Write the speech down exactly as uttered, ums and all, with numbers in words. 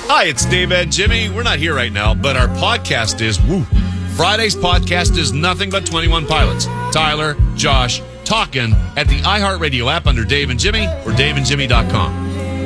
Hi, it's Dave and Jimmy. We're not here right now, but our podcast is, woo. Friday's podcast is nothing but twenty-one Pilots. Tyler, Josh, talking at the iHeartRadio app under Dave and Jimmy or dave and jimmy dot com.